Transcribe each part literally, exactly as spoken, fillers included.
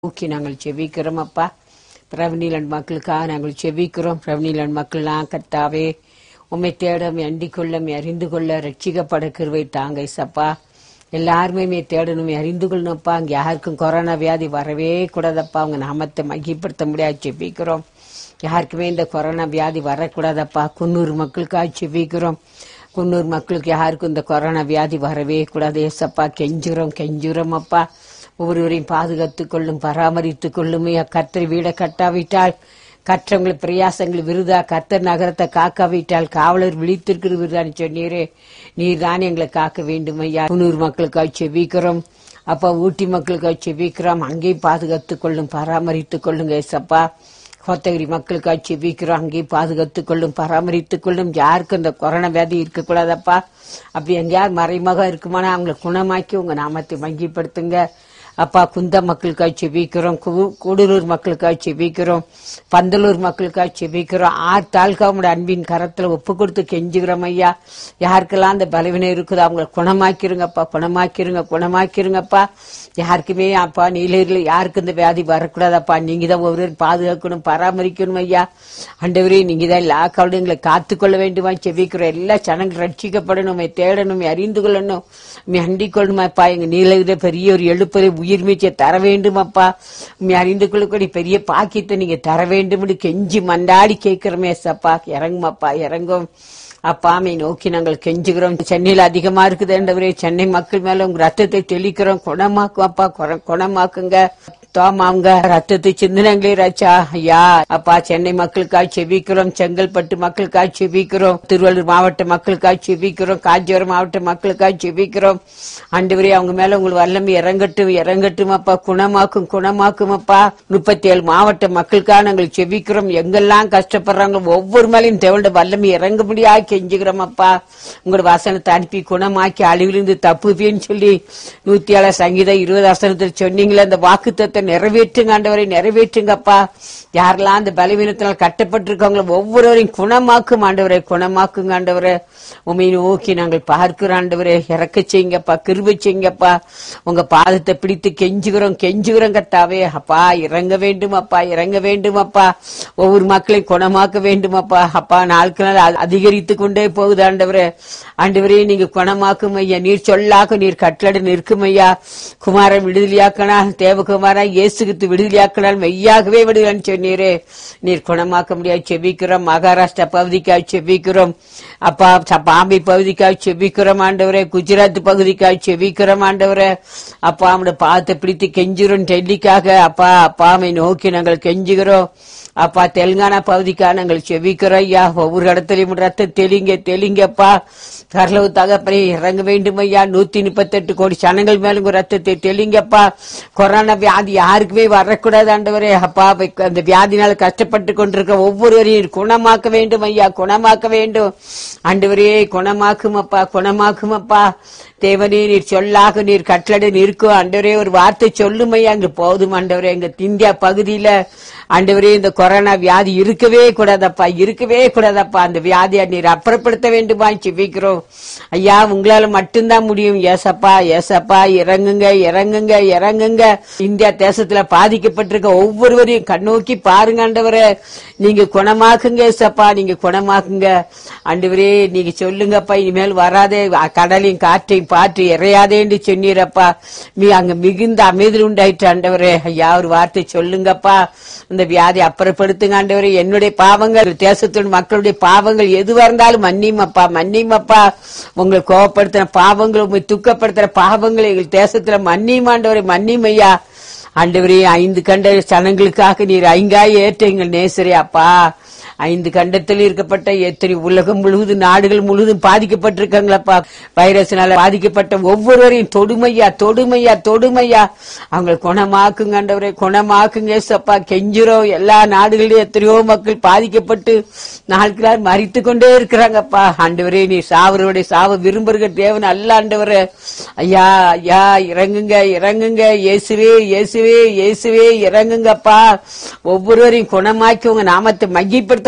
ஊக்கி நாங்கள் செபிக்கிறோம் அப்பா. பிரவனிலன் மக்களுக்காக நாங்கள் செபிக்கிறோம். பிரவனிலன் மக்கள்லாம் கர்த்தாவே உம்மை தேட அண்டிக் கொள்ள அறிந்து கொள்ள ரட்சிக்கப்பட கிருபை தாங்க சப்பா. எல்லாருமே தேடணும் அறிந்து கொள்ளணும்ப்பா. அங்கே யாருக்கும் கொரோனா வியாதி வரவே கூடாதப்பா. அவங்க நாமத்தை மகிப்படுத்த முடியாது செபிக்கிறோம். யாருக்குமே இந்த கொரோனா வியாதி வரக்கூடாதப்பா. குன்னூர் மக்களுக்காக செபிக்கிறோம். குன்னூர் மக்களுக்கு யாருக்கும் இந்த கொரோனா வியாதி வரவே கூடாது ஏசப்பா. கெஞ்சுறோம் கெஞ்சுறோம் அப்பா. ஒவ்வொருவரையும் பாதுகாத்துக் கொள்ளும் பராமரித்துக் கொள்ளும். கர்த்தர் வீடை கட்டாவிட்டால் கற்றவங்களை பிரயாசங்கள் விருதா. கர்த்தர் நகரத்தை காக்காவிட்டால் காவலர் விழித்திருக்கிற விருதான்னு சொன்னீரே. நீர் தான் எங்களை காக்க வேண்டும் ஐயா. குன்னூர் மக்களுக்காக செபிக்கிறோம் அப்பா. ஊட்டி மக்களுக்காக செபிக்கிறோம். அங்கேயும் பாதுகாத்துக் கொள்ளும் பராமரித்துக் கொள்ளுங்க ஏசப்பா. கோத்தகிரி மக்களுக்காக செபிக்கிறோம். அங்கேயும் பாதுகாத்துக் கொள்ளும் பராமரித்துக் கொள்ளும். யாருக்கும் இந்த கொரோனா வியாதி இருக்கக்கூடாதப்பா. அப்படி எங்கேயாவது மறைமுகம் இருக்குமானா அவங்களை குணமாக்கி உங்க நாமத்தை மகிப்படுத்துங்க அப்பா. குந்த மக்களுக்காக செபிக்கிறோம். கூடலூர் மக்களுக்காக செபிக்கிறோம். பந்தலூர் மக்களுக்காக செபிக்கிறோம். ஆறு தாலுகாவோட அன்பின் கரத்துல ஒப்பு கொடுத்து கெஞ்சுகிறோம் ஐயா. யாருக்கெல்லாம் அந்த பலவீனம் இருக்குதோ அவங்களை குணமாக்கிருங்கப்பா. குணமாக்கிருங்க குணமாக்கிருங்கப்பா. யாருக்குமே அப்பா நீலகிரியில் யாருக்கு இந்த வியாதி வரக்கூடாதப்பா. நீங்க தான் ஒவ்வொரு பாதுகாக்கணும் பராமரிக்கணும் ஐயா. ஆண்டவரே நீங்க தான் எல்லா கவலையும் எங்களை காத்துக்கொள்ள வேண்டுமா செபிக்கிறோம். எல்லா ஜனங்கள் ரட்சிக்கப்படணும், தேடணும், அறிந்து கொள்ளணும், அண்டிக் கொள்ளணுமாப்பா. எங்க நீலகிரியில பெரிய ஒரு எழுப்பதை உயிர் மீச்சை தர வேண்டும் அப்பா. அறிந்து கொள்ளக்கூடிய பெரிய பாக்கியத்தை நீங்க தர வேண்டும் கெஞ்சி மண்டாடி கேட்கிறோமே சப்பா. இறங்குமாப்பா இறங்கும் அப்பா. மை நோக்கி நாங்கள் கெஞ்சுகிறோம். சென்னையில அதிகமா இருக்குதுன்றவரே. சென்னை மக்கள் மேல உங்க ரத்தத்தை தெளிக்கிறோம். குணமாக்கும் அப்பா. குணமாக்குங்க தோமாங்க ரத்தத்தை சிந்தனங்களே ராச்சா ஐயா. அப்பா சென்னை மக்களுக்காக செபிக்கிறோம். செங்கல்பட்டு மக்களுக்காக செபிக்கிறோம். திருவள்ளூர் மாவட்ட மக்களுக்காக செபிக்கிறோம். காஞ்சிபுரம் மாவட்ட மக்களுக்காக செபிக்கிறோம். ஆண்டவரே அவங்க மேல உங்களுக்கு வல்லமை இறங்கட்டும் இறங்கட்டும் அப்பா. குணமாக்கும் குணமாக்கும் அப்பா. முப்பத்தி ஏழு மாவட்ட மக்களுக்காக நாங்கள் செபிக்கிறோம். எங்கெல்லாம் கஷ்டப்படுறாங்க ஒவ்வொரு மேலையும் தேவண்ட வல்லமை இறங்க முடியாது கெஞ்சுகிறோம் அப்பா. உங்களோட வசனத்தை அனுப்பி குணமாக்கி அழிவிலிருந்து தப்புவேன்னு சொல்லி நூத்தி ஏழு சங்கீதம் இருபது வசனத்தில் சொன்னீங்களே. அந்த வாக்குத்தத்தை நிறைவேற்றுங்க ஆண்டவரை நிறைவேற்றுங்கப்பா. யாரெல்லாம் அந்த பலவீனத்தினால் கட்டப்பட்டிருக்காங்களோ ஒவ்வொருவரையும் குணமாக்கும் ஆண்டவரை குணமாக்குங்க ஆண்டவரை. உண்மை நோக்கி நாங்கள் பார்க்கிறோம் ஆண்டவரே. இறக்க செய்யுங்கப்பா கிருபை செய்யுங்கப்பா. உங்க பாதத்தை பிடித்து கெஞ்சுகிறோம் கெஞ்சுகிறோம் கர்த்தாவே. அப்பா இறங்க வேண்டும் அப்பா இறங்க வேண்டும் அப்பா. ஒவ்வொரு மக்களையும் குணமாக்க வேண்டும் அப்பா. அப்பா நாளுக்கு நாள் அதிகரித்து கொண்டே போகுது ஆண்டவரே. ஆண்டவரே நீங்க குணமாக்கும் ஐயா. நீர் சொல்லாக்க நீர் கட்டளை நிற்கும் ஐயா. குமாரன் விடுதலையாக்கினால் தேவகுமாரா இயேசுக்கு விடுதலையாக்கினால் மெய்யாகவே விடுதலைன்னு சொன்னீரே. நீர் குணமாக்க முடியாது செபிக்கிறோம். மகாராஷ்டிரா பகுதிக்காக செபிக்கிறோம் அப்பா. பாம்பே பகுதிக்காக செபிக்கிறோம் ஆண்டவரே. குஜராத் பகுதிக்காக செபிக்கிறோம் ஆண்டவரே. அப்பா அவனோட பாதத்தை பிடித்து கெஞ்சுகிறோம் டெல்லிக்காக அப்பா. அப்பாமை நோக்கி நாங்கள் கெஞ்சுகிறோம் அப்பா. தெலுங்கானா பகுதிக்காக நாங்கள் செபிக்கிறோம் ஐயா. ஒவ்வொரு இடத்துலயும் ரத்த தெளிங்க தெளிங்கப்பா. கர்லவு தகப்பனை இறங்க வேண்டும் ஐயா. நூத்தி முப்பத்தி எட்டு கோடி ஜனங்கள் மேலும் ரத்தத்தை தெளிங்கப்பா. கொரோனா வியாதி யாருக்குமே வரக்கூடாது ஆண்டவரே. அப்பா அந்த வியாதினால கஷ்டப்பட்டு கொண்டிருக்க ஒவ்வொருவரையும் குணமாக்க வேண்டும் ஐயா. குணமாக்க வேண்டும் ஆண்டவரே. குணமாக்கும் அப்பா குணமாக்கும் அப்பா. தேவனே நீர் சொல்லாக நீர் கட்டளை நிற்கும் ஆண்டவரே. ஒரு வார்த்தை சொல்லும் ஐயா. அங்க போதும் ஆண்டவரே. எங்க இந்தியா பகுதியில ஆண்டவரே இந்த கொரோனா வியாதி இருக்கவே கூடாதப்பா இருக்கவே கூடாதப்பா. அந்த வியாதியை நீர் அப்புறப்படுத்த வேண்டுமா செபிக்கிறோம் ஐயா. உங்களால மட்டும்தான் முடியும் ஏசப்பா. ஏசப்பா இறங்குங்க இறங்குங்க இறங்குங்க. இந்தியா தேசத்துல பாதிக்கப்பட்டிருக்க ஒவ்வொருவரையும் கண்ணோக்கி பாருங்க ஆண்டவரே. நீங்க குணமாக்குங்க ஏசப்பா. நீங்க குணமாக்குங்க ஆண்டவரே. நீங்க சொல்லுங்கப்பா இனிமேல் வராதே கடலையும் காற்றையும் பாற்று இறையாதே என்று சொன்னீரப்பா. நீ அங்க மிகுந்த அமைதல் உண்டாயிற்று ஆண்டவரே. ஐயா ஒரு வார்த்தை சொல்லுங்கப்பா. இந்த வியாதி அப்புறப்படுத்துங்க ஆண்டவரே. என்னுடைய பாவங்கள் தேசத்தின் மக்களுடைய பாவங்கள் எதுவா இருந்தாலும் மன்னிமப்பா மன்னிமப்பா. உங்களை கோபப்படுத்தின பாவங்கள் உங்களை துக்கப்படுத்துற பாவங்கள் எங்கள் தேசத்துல மன்னிமாண்டவரை மன்னிமையா. ஆண்டவரே ஐந்து கண்ட ஜனங்களுக்காக நீர் ஐங்காய் ஏற்ற எங்கள் நேசரே அப்பா. ஐந்து கண்டத்தில் இருக்கப்பட்ட எத்தனை உலகம் முழுவதும் நாடுகள் முழுவதும் பாதிக்கப்பட்டிருக்காங்களப்பா. வைரஸ்னால பாதிக்கப்பட்ட ஒவ்வொருவரையும் தொடுமையா தொடுமையா தொடுமையா அவங்க குணமாக்குங்க ஆண்டவரே. குணமாக்குங்க சப்பா கெஞ்சுறோம். எல்லா நாடுகளிலும் எத்தனையோ மக்கள் பாதிக்கப்பட்டு நாட்களால் மறித்து கொண்டே இருக்கிறாங்கப்பா. ஆண்டவரே நீ சாவருடைய சாவ விரும்புகிற தேவன் அல்ல ஆண்டவரே. ஐயா ஐயா இறங்குங்க இறங்குங்க இயேசுவே இயேசுவே இயேசுவே இறங்குங்கப்பா. ஒவ்வொருவரையும் குணமாக்கி உங்க நாமத்தை மகிப்படுத்த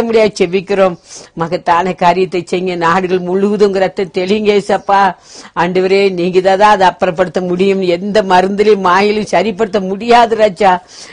முடியாது செபிக்கிறோம். மகத்தான காரியத்தை செய்ய நாடுகள் முழுவதும் ரத்தம் தெளிங்க ஏசப்பா. ஆண்டவரே நீங்க தான் அதை அப்புறப்படுத்த முடியும். எந்த மருந்துலையும் மாயிலும் சரிப்படுத்த முடியாது ராஜா.